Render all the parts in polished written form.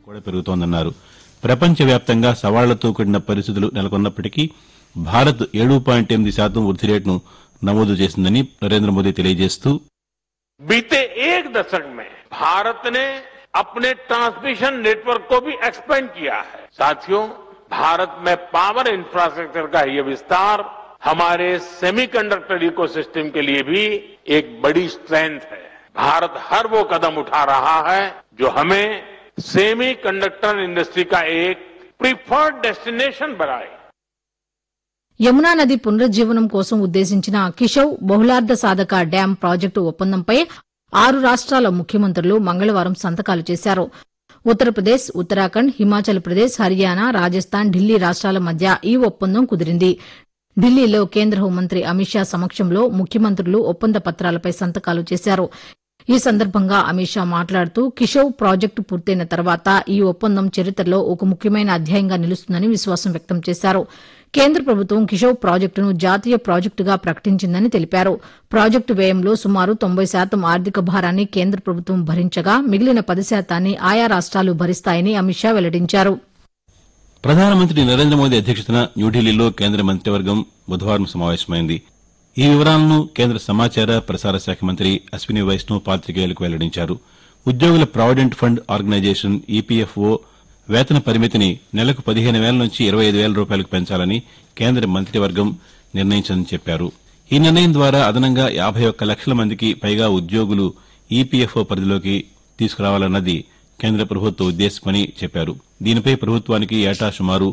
కూడా పెరుగుతోందన్నారు. ప్రపంచవ్యాప్తంగా సవాళ్లతో కూడిన పరిస్థితులు నెలకొన్నప్పటికీ భారత్ 7.8% వృద్ధి రేటును నమోదు చేసిందని నరేంద్ర మోదీ తెలియజేస్తూ बीते एक दशक में भारत ने अपने ट्रांसमिशन नेटवर्क को भी एक्सपेंड किया है। साथियों, भारत में पावर इंफ्रास्ट्रक्चर का ये विस्तार हमारे सेमीकंडक्टर इकोसिस्टम के लिए भी एक बड़ी स्ट्रेंथ है। भारत हर वो कदम उठा रहा है जो हमें सेमीकंडक्टर इंडस्ट्री का एक प्रिफर्ड डेस्टिनेशन बनाए। యమునా నది పునరుజ్జీవనం కోసం ఉద్దేశించిన కిషౌ బహుళార్ధ సాధక డ్యాం ప్రాజెక్టు ఒప్పందంపై 6 రాష్ట్రాల ముఖ్యమంత్రులు మంగళవారం సంతకాలు చేశారు. ఉత్తరప్రదేశ్, ఉత్తరాఖండ్, హిమాచల్ ప్రదేశ్, హర్యానా, రాజస్థాన్, ఢిల్లీ రాష్ట్రాల మధ్య ఈ ఒప్పందం కుదిరింది. ఢిల్లీలో కేంద్ర హోంమంత్రి అమిత్ షా సమక్షంలో ముఖ్యమంత్రులు ఒప్పంద పత్రాలపై సంతకాలు చేశారు. ఈ సందర్భంగా అమిత్ షా మాట్లాడుతూ కిషౌ ప్రాజెక్టు పూర్తయిన తర్వాత ఈ ఒప్పందం చరిత్రలో ఒక ముఖ్యమైన అధ్యాయంగా నిలుస్తుందని విశ్వాసం వ్యక్తం చేశారు. కేంద్ర ప్రభుత్వం కిషౌ ప్రాజెక్టును జాతీయ ప్రాజెక్టుగా ప్రకటించిందని తెలిపారు. ప్రాజెక్టు వ్యయంలో సుమారు 90% ఆర్థిక భారాన్ని కేంద్ర ప్రభుత్వం భరించగా మిగిలిన 10% ఆయా రాష్ట్రాలు భరిస్తాయని అమిత్ షా వెల్లడించారు. ప్రధానమంత్రి నరేంద్ర మోదీ అధ్యక్షతన న్యూఢిల్లీలో కేంద్ర మంత్రివర్గం బుధవారం సమావేశమైంది. ఈ వివరాలను కేంద్ర సమాచార ప్రసార శాఖ మంత్రి అశ్విని వైష్ణవ్ పాతికేయులకు వెల్లడించారు. ఉద్యోగుల ప్రావిడెంట్ ఫండ్ ఆర్గనైజేషన్ ఈపీఎఫ్ఓ వేతన పరిమితిని నెలకు 15,000 నుంచి 25,000 రూపాయలకు పెంచాలని కేంద్ర మంత్రివర్గం నిర్ణయించిందని చెప్పారు. ఈ నిర్ణయం ద్వారా అదనంగా 51 లక్షల మందికి పైగా ఉద్యోగులు ఈపీఎఫ్ఓ పరిధిలోకి తీసుకురావాలన్నది కేంద్ర ప్రభుత్వ ఉద్దేశమని చెప్పారు. దీనిపై ప్రభుత్వానికి ఏటా సుమారు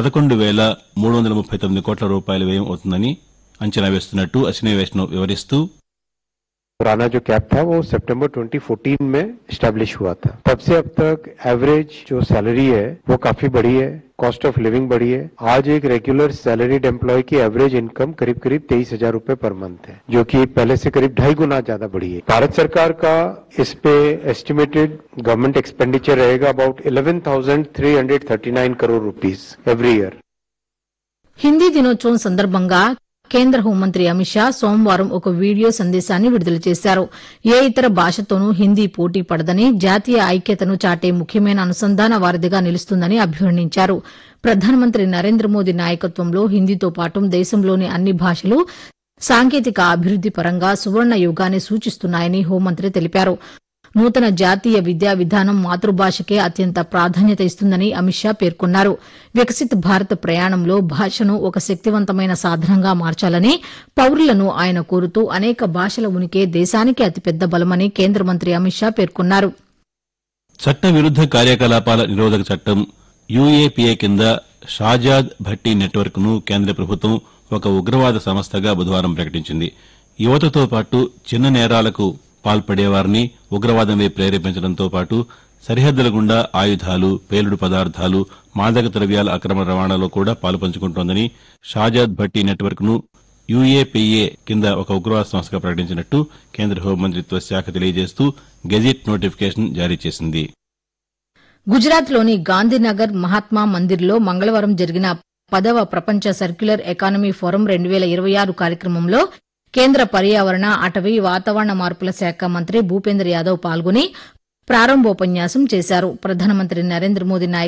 11,339 కోట్ల రూపాయల వ్యయం అవుతుందని అంచనా వేస్తున్నట్టు అశ్విని వైష్ణవ్ వివరిస్తూ पुराना जो कैप था वो सितंबर 2014 में स्टैब्लिश हुआ था। तब से अब तक एवरेज जो सैलरी है वो काफी बढ़ी है, कॉस्ट ऑफ लिविंग बढ़ी है। आज एक रेगुलर सैलरीड एम्प्लॉय की एवरेज इनकम करीब 23,000 रुपए पर मंथ है, जो कि पहले से करीब 2.5 गुना ज्यादा बढ़ी है। भारत सरकार का इस पे एस्टिमेटेड गवर्नमेंट एक्सपेंडिचर रहेगा about 11,339 crore rupees every year. Hindi దినోత్సవం సందర్భంగా కేంద్ర హోంమంత్రి అమిత్ షా సోమవారం ఒక వీడియో సందేశాన్ని విడుదల చేశారు. ఏ ఇతర భాషతోనూ హిందీ పోటీ పడదని, జాతీయ ఐక్యతను చాటే ముఖ్యమైన అనుసంధాన వారధిగా నిలుస్తుందని అభివర్ణించారు. ప్రధానమంత్రి నరేంద్ర మోదీ నాయకత్వంలో హిందీతో పాటు దేశంలోని అన్ని భాషలు సాంకేతిక అభివృద్ది పరంగా సువర్ణ యుగాన్ని సూచిస్తున్నాయని హోంమంత్రి తెలిపారు. నూతన జాతీయ విద్యా విధానం మాతృభాషకే అత్యంత ప్రాధాన్యత ఇస్తుందని అమిత్ షా పేర్కొన్నారు. వికసిత్ భారత్ ప్రయాణంలో భాషను ఒక శక్తివంతమైన సాధనంగా మార్చాలని పౌరులను ఆయన కోరుతూ అనేక భాషల ఉనికే దేశానికి అతిపెద్ద బలమని కేంద్ర మంత్రి అమిత్ షా పేర్కొన్నారు. చట్ట విరుద్ద కార్యకలాపాల నిరోధక చట్టం యూఏపీఏ కింద షాజాద్ భట్టి నెట్వర్క్ ను కేంద్ర ప్రభుత్వం ఒక ఉగ్రవాద సంస్థగా బుధవారం ప్రకటించింది. యువతతో పాటు చిన్న నేరాలకు పాల్పడేవారిని ఉగ్రవాదం వైపు ప్రేరేపించడంతో పాటు సరిహద్దుల గుండా ఆయుధాలు, పేలుడు పదార్థాలు, మాదక ద్రవ్యాల అక్రమ రవాణాలో కూడా పాలుపంచుకుంటోందని షాజాద్ భట్టి నెట్వర్క్ ను యూఏపీఏ కింద ఒక ఉగ్రవాద సంస్థగా ప్రకటించినట్టు కేంద్ర హోంమంత్రిత్వ శాఖ తెలియజేస్తూ గెజిట్ నోటిఫికేషన్ జారీ చేసింది. గుజరాత్లోని గాంధీనగర్ మహాత్మా మందిర్లో మంగళవారం జరిగిన 10వ ప్రపంచ సర్క్యులర్ ఎకానమీ ఫోరం 2026 కార్యక్రమంలో కేంద్ర పర్యావరణ, అటవీ, వాతావరణ మార్పుల శాఖ మంత్రి భూపేంద్ర యాదవ్ పాల్గొని ప్రారంభోపన్యాసం చేశారు. ప్రధానమంత్రి నరేంద్ర మోదీ